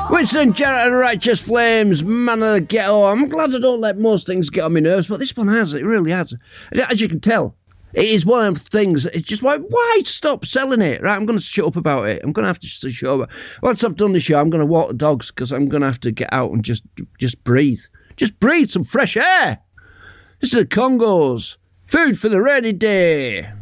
Winston Jarrett and Righteous Flames, Man of the Ghetto. I'm glad I don't let most things get on my nerves, but this one has. It really has. As you can tell, it is one of the things. It's just like, why stop selling it? Right, I'm going to shut up about it. I'm going to have to show up. Once I've done the show, I'm going to walk the dogs because I'm going to have to get out and just breathe. Just breathe some fresh air. This is the Congos. Food for the rainy day.